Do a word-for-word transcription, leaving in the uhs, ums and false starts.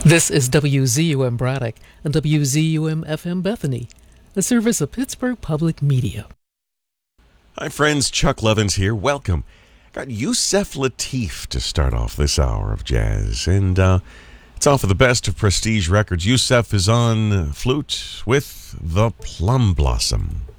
This is W Z U M Braddock and W Z U M F M Bethany, a service of Pittsburgh Public Media. Hi friends, Chuck Levins here. Welcome. Got Yusef Lateef to start off this hour of jazz, and uh, it's off of the best of Prestige Records. Yusef is on flute with The Plum Blossom.